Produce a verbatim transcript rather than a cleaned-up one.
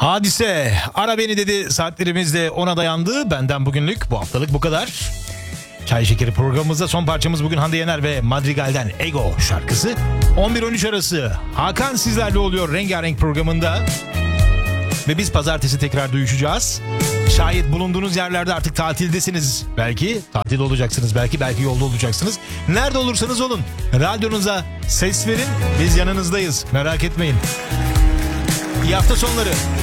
Hadise ara beni dedi, saatlerimiz de ona dayandı. Benden bugünlük bu haftalık bu kadar. Çay Şekeri programımızda son parçamız bugün Hande Yener ve Madrigal'den Ego şarkısı. on bir on üç arası Hakan sizlerle oluyor Rengarenk programında. Ve biz pazartesi tekrar duyuşacağız. Şayet bulunduğunuz yerlerde artık tatildesiniz. Belki tatil olacaksınız, belki belki yolda olacaksınız. Nerede olursanız olun, radyonuza ses verin, biz yanınızdayız, merak etmeyin. İyi hafta sonları.